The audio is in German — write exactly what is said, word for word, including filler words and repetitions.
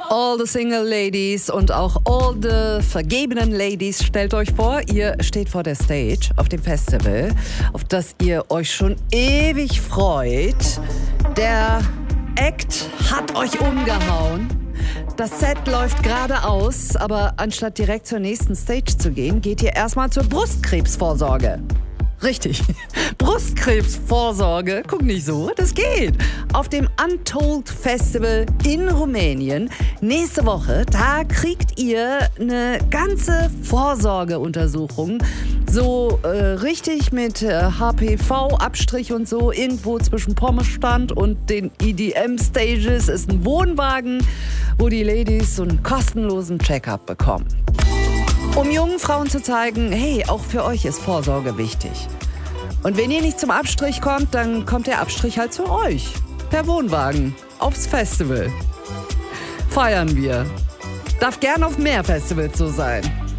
All the single ladies und auch all the vergebenen ladies, stellt euch vor, ihr steht vor der Stage auf dem Festival, auf das ihr euch schon ewig freut. Der Act hat euch umgehauen. Das Set läuft geradeaus, aber anstatt direkt zur nächsten Stage zu gehen, geht ihr erstmal zur Brustkrebsvorsorge. Richtig. Brustkrebsvorsorge. Guck nicht so, das geht. Auf dem Untold Festival in Rumänien nächste Woche, da kriegt ihr eine ganze Vorsorgeuntersuchung. So äh, richtig mit äh, H P V-Abstrich und so. Irgendwo zwischen Pommesstand und den E D M-Stages ist ein Wohnwagen, wo die Ladies so einen kostenlosen Check-up bekommen. Um jungen Frauen zu zeigen, hey, auch für euch ist Vorsorge wichtig. Und wenn ihr nicht zum Abstrich kommt, dann kommt der Abstrich halt zu euch. Per Wohnwagen. Aufs Festival. Feiern wir. Darf gern auf mehr Festivals so sein.